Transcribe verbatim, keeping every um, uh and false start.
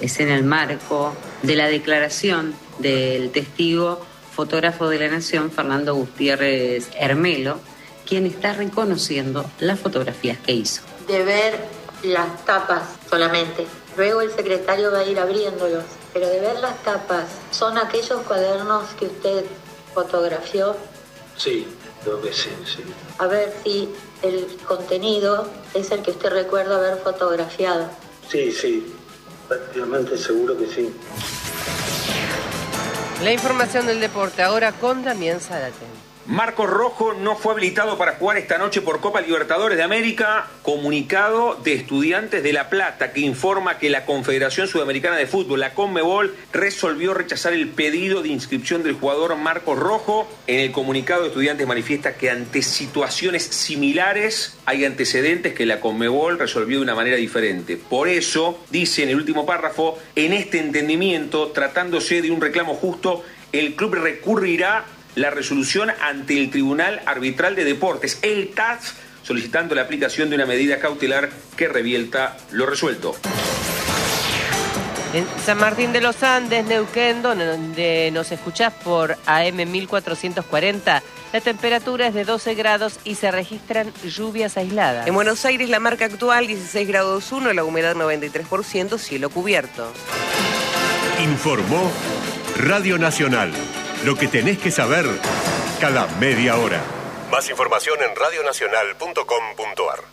Es en el marco de la declaración del testigo fotógrafo de la Nación, Fernando Gutiérrez Hermelo, quien está reconociendo las fotografías que hizo. De ver las tapas solamente. Luego el secretario va a ir abriéndolos, pero de ver las tapas, ¿son aquellos cuadernos que usted fotografió? Sí, creo que sí, sí. A ver si el contenido es el que usted recuerda haber fotografiado. Sí, sí, prácticamente seguro que sí. La información del deporte ahora con Damián Zárate. Marcos Rojo no fue habilitado para jugar esta noche por Copa Libertadores de América. Comunicado de Estudiantes de La Plata que informa que la Confederación Sudamericana de Fútbol, la Conmebol, resolvió rechazar el pedido de inscripción del jugador Marcos Rojo. En el comunicado de Estudiantes manifiesta que ante situaciones similares hay antecedentes que la Conmebol resolvió de una manera diferente. Por eso, dice en el último párrafo, en este entendimiento, tratándose de un reclamo justo, el club recurrirá la resolución ante el Tribunal Arbitral de Deportes, el T A S, solicitando la aplicación de una medida cautelar que revierta lo resuelto. En San Martín de los Andes, Neuquén, donde nos escuchás por A M mil cuatrocientos cuarenta, la temperatura es de doce grados y se registran lluvias aisladas. En Buenos Aires, la marca actual dieciséis grados uno, la humedad noventa y tres por ciento, cielo cubierto. Informó Radio Nacional. Lo que tenés que saber cada media hora. Más información en radionacional punto com punto ar.